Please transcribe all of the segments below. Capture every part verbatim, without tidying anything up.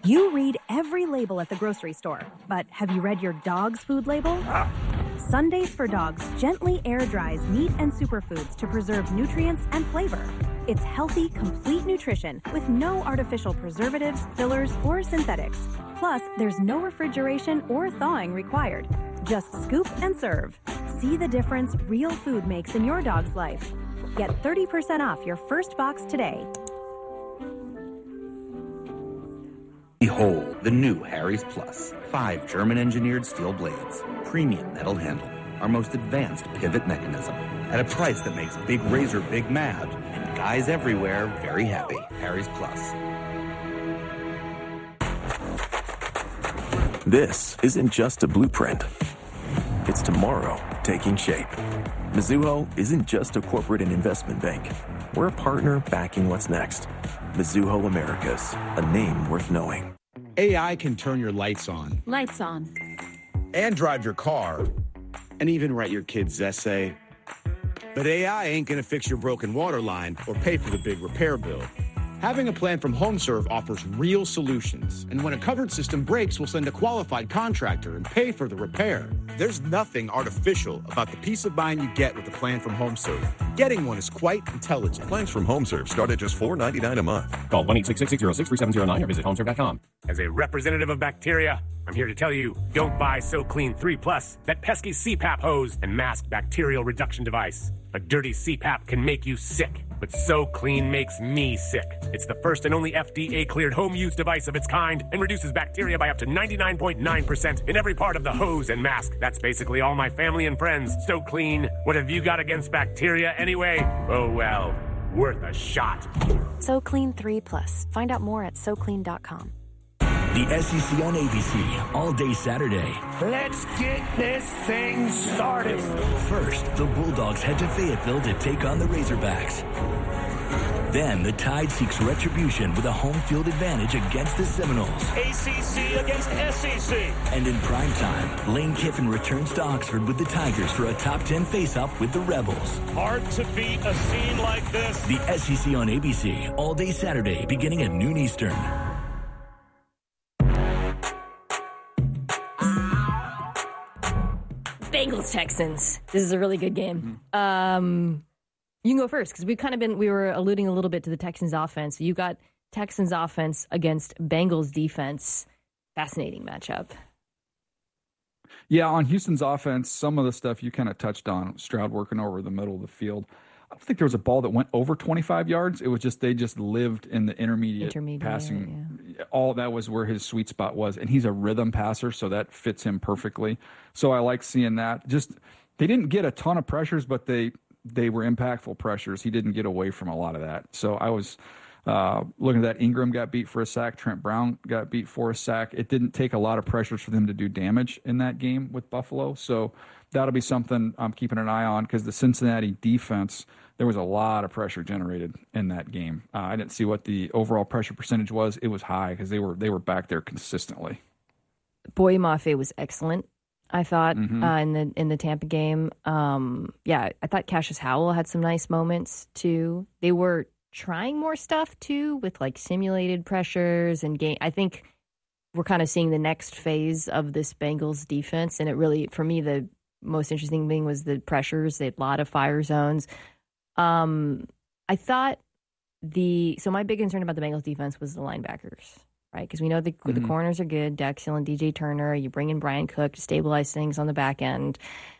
You read every label at the grocery store, but have you read your dog's food label? Sundays for Dogs gently air dries meat and superfoods to preserve nutrients and flavor. It's healthy, complete nutrition with no artificial preservatives, fillers, or synthetics. Plus, there's no refrigeration or thawing required. Just scoop and serve. See the difference real food makes in your dog's life. Get thirty percent off your first box today. Behold the new Harry's Plus. Five German-engineered steel blades, premium metal handle, our most advanced pivot mechanism, at a price that makes Big Razor big mad and guys everywhere very happy. Harry's Plus. This isn't just a blueprint. It's tomorrow taking shape. Mizuho isn't just a corporate and investment bank. We're a partner backing what's next. Mizuho Americas, a name worth knowing. A I can turn your lights on. Lights on. And drive your car. And even write your kid's essay. But A I ain't gonna fix your broken water line or pay for the big repair bill. Having a plan from HomeServe offers real solutions. And when a covered system breaks, we'll send a qualified contractor and pay for the repair. There's nothing artificial about the peace of mind you get with a plan from HomeServe. Getting one is quite intelligent. Plans from HomeServe start at just four ninety-nine a month. Call one eight six six, six zero six, three seven zero nine or visit homeserve dot com. As a representative of bacteria, I'm here to tell you, don't buy SoClean three plus, that pesky C PAP hose and masked bacterial reduction device. A dirty C PAP can make you sick, but SoClean makes me sick. It's the first and only F D A-cleared home use device of its kind and reduces bacteria by up to ninety-nine point nine percent in every part of the hose and mask. That's basically all my family and friends. SoClean, what have you got against bacteria anyway? Oh well, worth a shot. SoClean three plus. Find out more at so clean dot com. The S E C on A B C, all day Saturday. Let's get this thing started. First, the Bulldogs head to Fayetteville to take on the Razorbacks. Then, the Tide seeks retribution with a home field advantage against the Seminoles. A C C against S E C. And in primetime, Lane Kiffin returns to Oxford with the Tigers for a top ten face-off with the Rebels. Hard to beat a scene like this. The S E C on A B C, all day Saturday, beginning at noon Eastern. Bengals Texans. This is a really good game. Um, you can go first because we've kind of been, we were alluding a little bit to the Texans offense. You got Texans offense against Bengals defense. Fascinating matchup. Yeah, on Houston's offense, some of the stuff you kind of touched on, Stroud working over the middle of the field. I don't think there was a ball that went over twenty-five yards. It was just they just lived in the intermediate, intermediate passing. Yeah. All that was where his sweet spot was, and he's a rhythm passer, so that fits him perfectly. So I like seeing that. Just they didn't get a ton of pressures, but they they were impactful pressures. He didn't get away from a lot of that. So I was uh, looking at that. Ingram got beat for a sack. Trent Brown got beat for a sack. It didn't take a lot of pressures for them to do damage in that game with Buffalo. So that'll be something I'm keeping an eye on because the Cincinnati defense, there was a lot of pressure generated in that game. Uh, I didn't see what the overall pressure percentage was. It was high because they were they were back there consistently. Boye Mafe was excellent, I thought, mm-hmm. uh, in the in the Tampa game. Um, yeah, I thought Cassius Howell had some nice moments too. They were trying more stuff too with like simulated pressures and game. I think we're kind of seeing the next phase of this Bengals defense, and it really, for me, the most interesting thing was the pressures. They had a lot of fire zones. Um, I thought the so my big concern about the Bengals defense was the linebackers, right? Because we know the mm-hmm. the corners are good, Dex Hill and D J Turner. You bring in Brian Cook to stabilize things on the back end,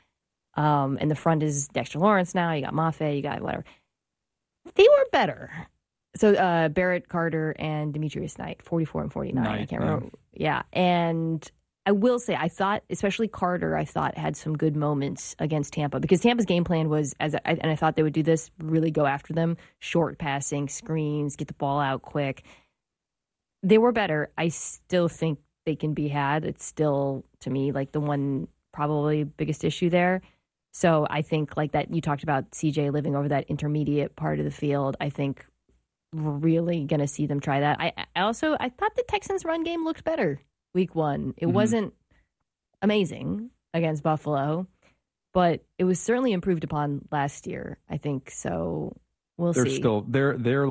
um, and the front is Dexter Lawrence now. You got Mafe, you got whatever. They were better. So uh, Barrett Carter and Demetrius Knight, forty-four and forty-nine. Knight, I can't remember. Yeah, and I will say, I thought, especially Carter, I thought had some good moments against Tampa because Tampa's game plan was, as I, and I thought they would do this, really go after them, short passing, screens, get the ball out quick. They were better. I still think they can be had. It's still, to me, like the one probably biggest issue there. So I think like that, you talked about C J living over that intermediate part of the field. I think we're really going to see them try that. I, I also, I thought the Texans run game looked better week one. It mm-hmm. wasn't amazing against Buffalo, but it was certainly improved upon last year, I think. So we'll they're see. Still, they're, they're like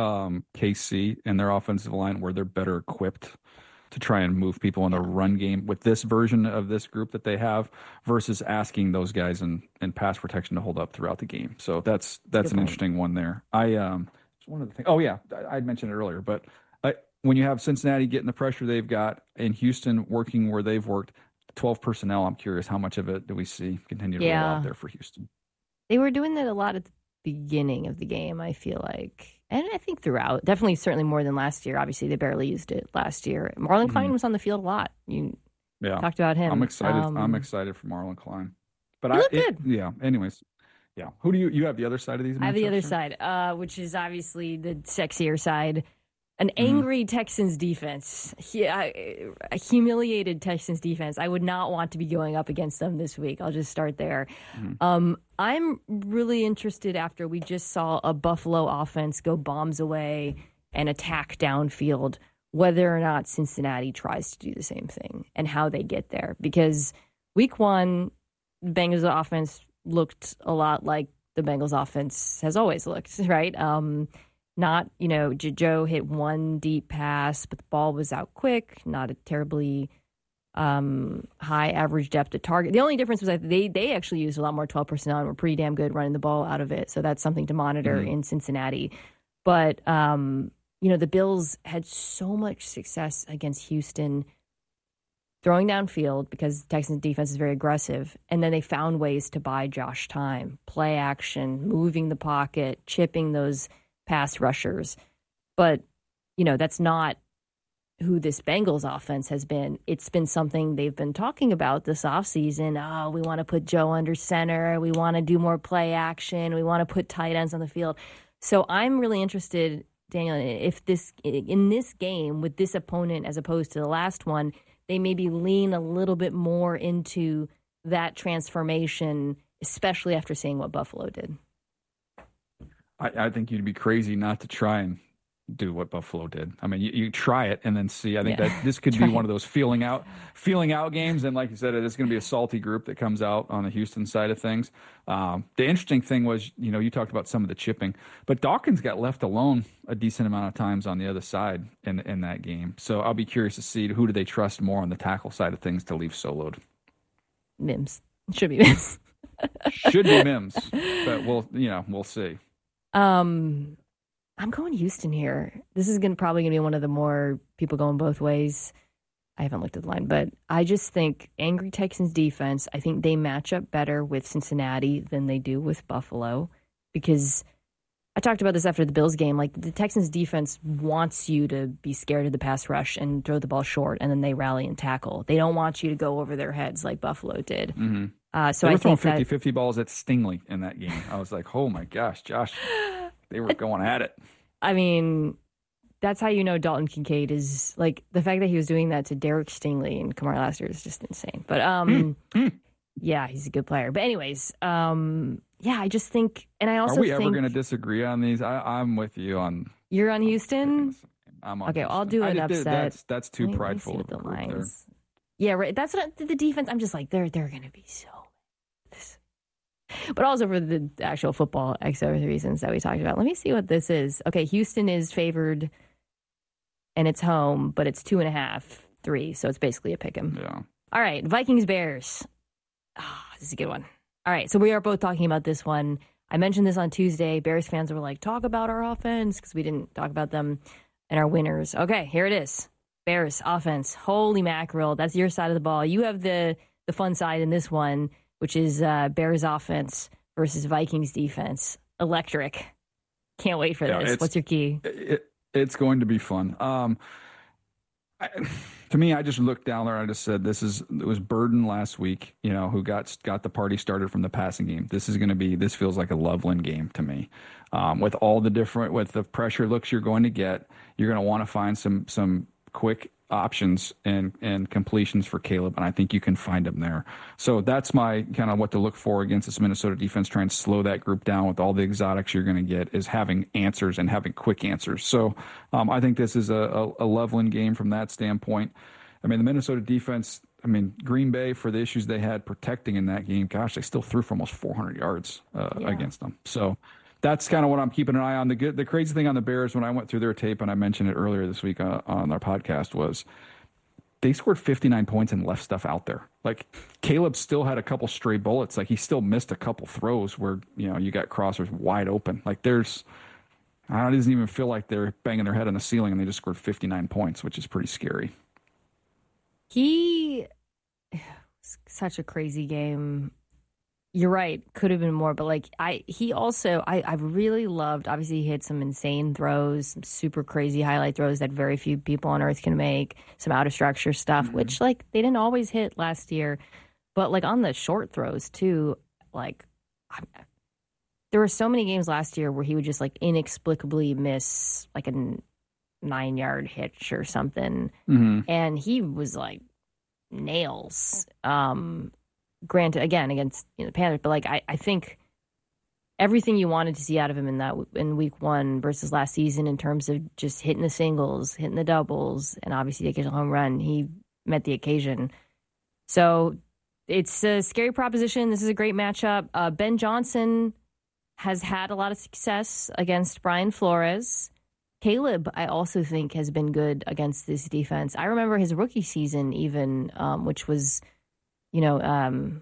um, K C and their offensive line where they're better equipped to try and move people in the run game with this version of this group that they have versus asking those guys in, in pass protection to hold up throughout the game. So that's that's an point. interesting one there. I um one of the things. Oh yeah, I, I mentioned it earlier, but I, when you have Cincinnati getting the pressure they've got and Houston working where they've worked, twelve personnel. I'm curious how much of it do we see continue to Yeah. roll out there for Houston? They were doing that a lot at the beginning of the game, I feel like. And I think throughout. Definitely, certainly more than last year. Obviously, they barely used it last year. Marlon Klein Mhm. was on the field a lot. You Yeah, talked about him. I'm excited. Um, I'm excited for Marlon Klein. But he I, looked it- good. yeah. Anyways, yeah. Who do you you have the other side of these? I have the matchups, other sir? side, uh, which is obviously the sexier side. An Mm-hmm. angry Texans defense. He, I, a humiliated Texans defense. I would not want to be going up against them this week. I'll just start there. Mm-hmm. Um, I'm really interested after we just saw a Buffalo offense go bombs away and attack downfield, whether or not Cincinnati tries to do the same thing and how they get there. Because week one, Bengals offense looked a lot like the Bengals offense has always looked, right? Um, not, you know, J- Joe hit one deep pass, but the ball was out quick, not a terribly um, high average depth of target. The only difference was that they they actually used a lot more twelve personnel and were pretty damn good running the ball out of it. So that's something to monitor Mhm. in Cincinnati. But, um, you know, the Bills had so much success against Houston throwing downfield because the Texans defense is very aggressive. And then they found ways to buy Josh time, play action, moving the pocket, chipping those pass rushers. But, you know, that's not who this Bengals offense has been. It's been something they've been talking about this offseason. Oh, we want to put Joe under center. We want to do more play action. We want to put tight ends on the field. So I'm really interested, Daniel, if this in this game with this opponent as opposed to the last one, they maybe lean a little bit more into that transformation, especially after seeing what Buffalo did. I, I think you'd be crazy not to try and do what Buffalo did. I mean, you, you try it and then see. I think Yeah. that this could be Try one it. of those feeling out, feeling out games. And like you said, it's going to be a salty group that comes out on the Houston side of things. Um, the interesting thing was, you know, you talked about some of the chipping, but Dawkins got left alone a decent amount of times on the other side in in that game. So I'll be curious to see who do they trust more on the tackle side of things to leave soloed. Mims. Should be Mims. Should be Mims, but we'll you know we'll see. Um, I'm going Houston here. This is gonna probably gonna be one of the more people going both ways. I haven't looked at the line, but I just think angry Texans defense. I think they match up better with Cincinnati than they do with Buffalo because I talked about this after the Bills game. Like the Texans defense wants you to be scared of the pass rush and throw the ball short, and then they rally and tackle. They don't want you to go over their heads like Buffalo did. Mm-hmm. Uh, so they were I throwing think that fifty-fifty balls at Stingley in that game. I was like, oh my gosh, Josh, they were going at it. I mean, that's how you know Dalton Kincaid is like the fact that he was doing that to Derek Stingley and Kamar Lassiter is just insane. But um, Mm. yeah, he's a good player. But anyways, um, yeah, I just think, and I also Are we think ever going to disagree on these? I, I'm with you on. you're on Houston. I'm on Okay, Houston. I'll do I an just did- upset. That's that's too Let me- let me prideful see of what a the group there. lines. Yeah, right. That's what I, the defense. I'm just like they're they're going to be so. This. But also for the actual football X other reasons that we talked about. Let me see what this is. Okay, Houston is favored, and it's home, but it's two and a half, three, so it's basically a pick 'em. Yeah. All right, Vikings Bears. Ah, this is a good one. All right, so we are both talking about this one. I mentioned this on Tuesday. Bears fans were like, talk about our offense because we didn't talk about them and our winners. Okay, here it is. Bears offense. Holy mackerel. That's your side of the ball. You have the, the fun side in this one, which is uh, Bears offense versus Vikings defense. Electric. Can't wait for Yeah, this. it's- What's your key? It, it's going to be fun. Um, I, to me, I just looked down there. I just said, "This is." It was Burden last week, you know, who got got the party started from the passing game. This is going to be. This feels like a Loveland game to me, um, with all the different with the pressure looks you're going to get. You're going to want to find some some quick options and and completions for Caleb, and I think you can find them there. So that's my kind of what to look for against this Minnesota defense. Try and slow that group down with all the exotics you're going to get is having answers and having quick answers. So um, I think this is a, a, a Loveland game from that standpoint. I mean, the Minnesota defense, I mean, Green Bay, for the issues they had protecting in that game, gosh, they still threw for almost four hundred yards uh, Yeah. against them. So that's kind of what I'm keeping an eye on. The good, the crazy thing on the Bears, when I went through their tape, and I mentioned it earlier this week uh, on our podcast, was they scored fifty-nine points and left stuff out there. Like Caleb still had a couple stray bullets. Like he still missed a couple throws where, you know, you got crossers wide open. Like there's, I don't, it doesn't even feel like they're banging their head on the ceiling and they just scored fifty-nine points, which is pretty scary. He, such a crazy game. You're right. Could have been more, but like I, he also, I, I really loved, obviously he hit some insane throws, some super crazy highlight throws that very few people on earth can make, some out of structure stuff, mm-hmm. which like they didn't always hit last year, but like on the short throws too, like I, there were so many games last year where he would just like inexplicably miss like a nine yard hitch or something. Mm-hmm. And he was like nails. Um, Granted, again, against you know, the Panthers, but like I, I think everything you wanted to see out of him in that in week one versus last season in terms of just hitting the singles, hitting the doubles, and obviously the occasional home run, he met the occasion. So it's a scary proposition. This is a great matchup. Uh, Ben Johnson has had a lot of success against Brian Flores. Caleb, I also think, has been good against this defense. I remember his rookie season even, um, which was... You know, um,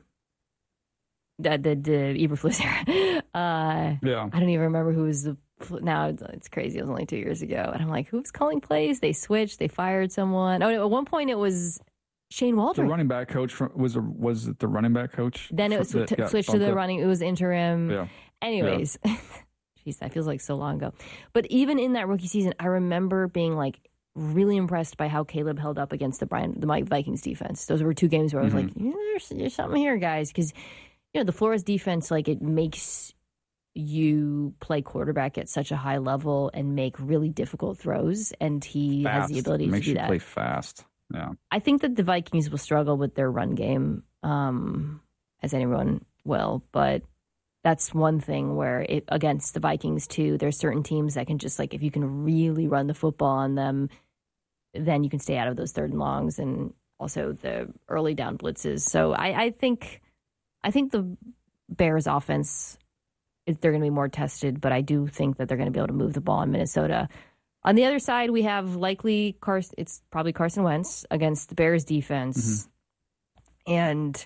the the, the Eberflus era. Uh, yeah. I don't even remember who was the. Now it's, it's crazy. It was only two years ago, and I'm like, who's calling plays? They switched. They fired someone. Oh, at one point it was Shane Waldron. The running back coach from, was a, was it the running back coach? Then it was t- switched to the up. running. It was interim. Yeah. Anyways, yeah. Jeez, that feels like so long ago. But even in that rookie season, I remember being like. Really impressed by how Caleb held up against the Brian, the Mike Vikings defense. Those were two games where I was mm-hmm. like, yeah, there's, there's something here, guys. Because, you know, the Flores defense, like, it makes you play quarterback at such a high level and make really difficult throws. And he fast. has the ability it to makes do you that. Play fast. Yeah. I think that the Vikings will struggle with their run game, um, as anyone will. But that's one thing where it, against the Vikings too, there's certain teams that can just like, if you can really run the football on them, then you can stay out of those third and longs and also the early down blitzes. So I, I think, I think the Bears offense, they're going to be more tested, but I do think that they're going to be able to move the ball in Minnesota. On the other side, we have likely Carson, it's probably Carson Wentz against the Bears defense. Mm-hmm. And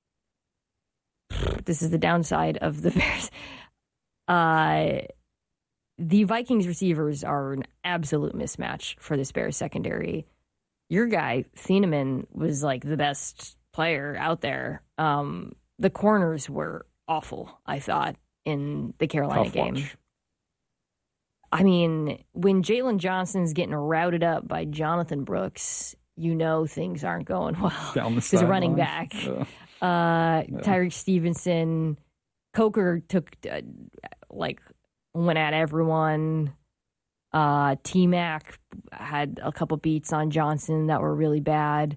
this is the downside of the Bears. Uh, the Vikings receivers are an absolute mismatch for this Bears secondary. Your guy, Thieneman, was like the best player out there. Um, the corners were awful, I thought, in the Carolina Tough game. Watch. I mean, when Jalen Johnson's getting routed up by Jonathan Brooks, you know things aren't going well. Down the He's a running back. Yeah. Uh, yeah. Tyreek Stevenson, Coker took uh, like went at everyone. Uh, T-Mac had a couple beats on Johnson that were really bad.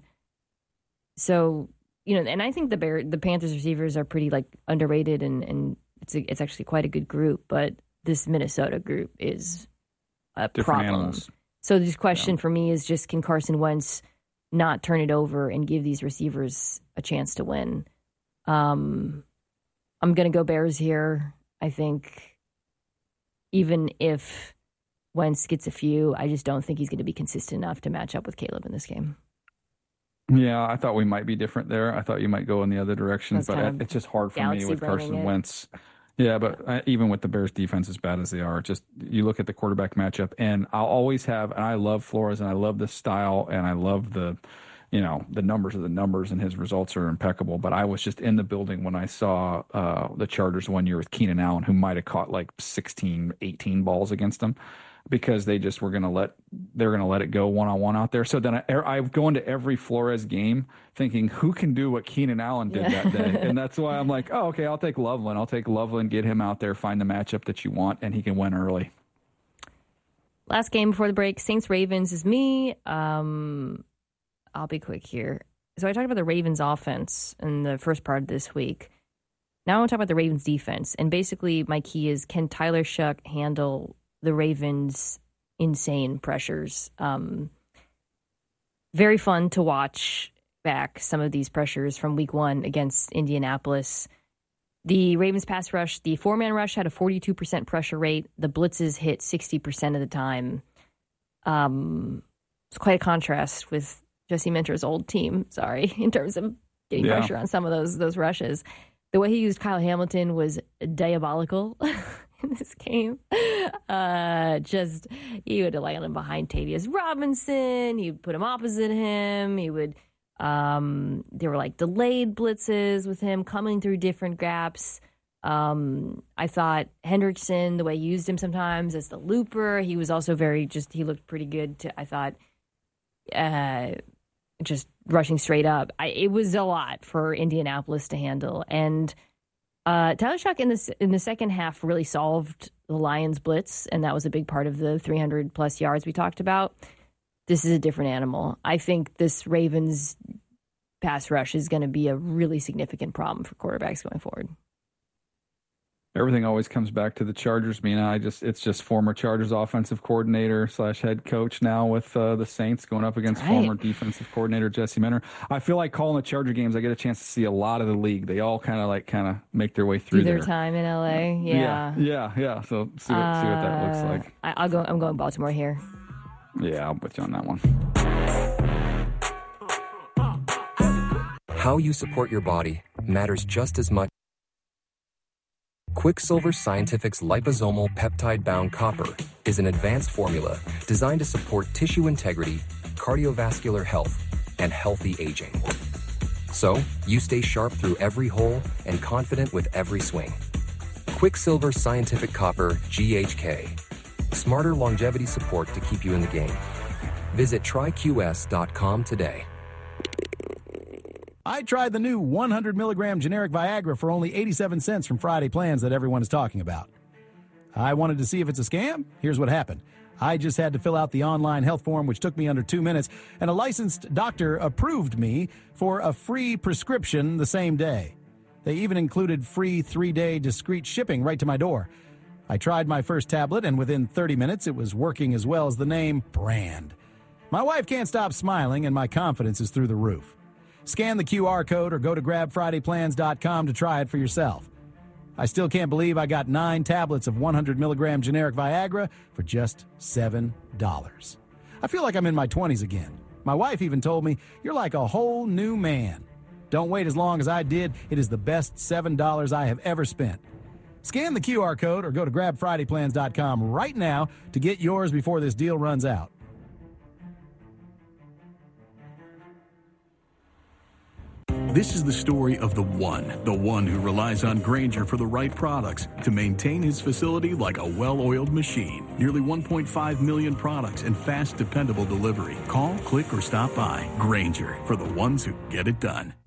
So you know, and I think the Bear, the Panthers receivers are pretty like underrated, and and it's a, it's actually quite a good group. But this Minnesota group is a Different problem. Animals. So this question yeah. for me is just, can Carson Wentz not turn it over and give these receivers a chance to win? Um, I'm going to go Bears here. I think even if Wentz gets a few, I just don't think he's going to be consistent enough to match up with Caleb in this game. Yeah, I thought we might be different there. I thought you might go in the other direction, but I, it's just hard for me with Carson it. Wentz. Yeah, but I, even with the Bears defense as bad as they are, just you look at the quarterback matchup, and I'll always have, and I love Flores, and I love the style, and I love the, you know, the numbers are the numbers, and his results are impeccable. But I was just in the building when I saw uh, the Chargers one year with Keenan Allen, who might have caught like sixteen, eighteen balls against them, because they just were going to let they're going to let it go one on one out there. So then I, I go into every Flores game thinking, who can do what Keenan Allen did yeah. that day? And that's why I'm like, oh, okay, I'll take Loveland. I'll take Loveland, get him out there, find the matchup that you want, and he can win early. Last game before the break, Saints Ravens is me. Um, I'll be quick here. So I talked about the Ravens offense in the first part of this week. Now I want to talk about the Ravens defense. And basically my key is, can Tyler Shuck handle the Ravens' insane pressures? Um, very fun to watch back some of these pressures from week one against Indianapolis. The Ravens pass rush, the four-man rush had a forty-two percent pressure rate. The blitzes hit sixty percent of the time. Um, it's quite a contrast with Jesse Minter's old team, sorry, in terms of getting yeah. pressure on some of those those rushes. The way he used Kyle Hamilton was diabolical in this game. Uh, just, he would lay on him behind Tavius Robinson. He would put him opposite him. He would... Um, there were like delayed blitzes with him coming through different gaps. Um, I thought Hendrickson, the way he used him sometimes as the looper, he was also very just, he looked pretty good to, I thought, uh, just rushing straight up. I, it was a lot for Indianapolis to handle. And uh, Tyler Shough in the, in the second half really solved the Lions blitz, and that was a big part of the three hundred plus yards we talked about. This is a different animal. I think this Ravens pass rush is going to be a really significant problem for quarterbacks going forward. Everything always comes back to the Chargers. I mean, I just it's just former Chargers offensive coordinator slash head coach now with uh, the Saints going up against right. former defensive coordinator Jesse Minter. I feel like calling the Charger games, I get a chance to see a lot of the league. They all kind of like kind of make their way through Do their there. time in L A. Yeah, yeah, yeah. yeah. So see what, uh, see what that looks like. I, I'll go. I'm going Baltimore here. Yeah, I'm with you on that one. How you support your body matters just as much. Quicksilver Scientific's liposomal peptide-bound copper is an advanced formula designed to support tissue integrity, cardiovascular health, and healthy aging. So, you stay sharp through every hole and confident with every swing. Quicksilver Scientific Copper G H K. Smarter longevity support to keep you in the game. Visit try Q S dot com today. I tried the new one hundred milligram generic Viagra for only eighty-seven cents from Friday Plans that everyone is talking about. I wanted to see if it's a scam. Here's what happened. I just had to fill out the online health form, which took me under two minutes, and a licensed doctor approved me for a free prescription the same day. They even included free three-day discreet shipping right to my door. I tried my first tablet, and within thirty minutes, it was working as well as the name brand. My wife can't stop smiling, and my confidence is through the roof. Scan the Q R code or go to grab friday plans dot com to try it for yourself. I still can't believe I got nine tablets of one hundred milligram generic Viagra for just seven dollars. I feel like I'm in my twenties again. My wife even told me, "You're like a whole new man." Don't wait as long as I did. It is the best seven dollars I have ever spent. Scan the Q R code or go to grab friday plans dot com right now to get yours before this deal runs out. This is the story of the one, the one who relies on Grainger for the right products to maintain his facility like a well-oiled machine. Nearly one point five million products and fast, dependable delivery. Call, click, or stop by. Grainger, for the ones who get it done.